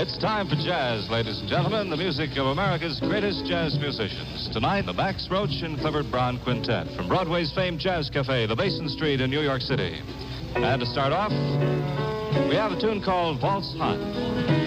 It's time for jazz, ladies and gentlemen, the music of America's greatest jazz musicians. Tonight, the Max Roach and Clifford Brown Quintet from Broadway's famed Jazz Cafe, the Basin Street in New York City. And to start off, we have a tune called Waltz Hot.